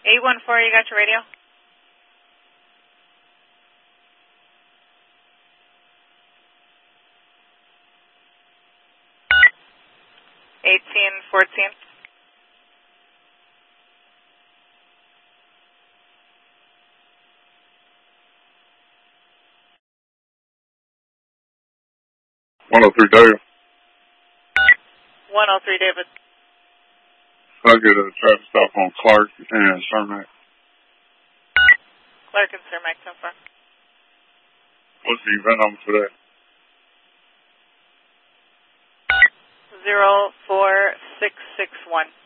814, you got your radio? Eighteen 14. David. 103, David. I get a traffic stop on Clark and Cermak. Clark and Cermak, so far. What's the event number for that? 04661.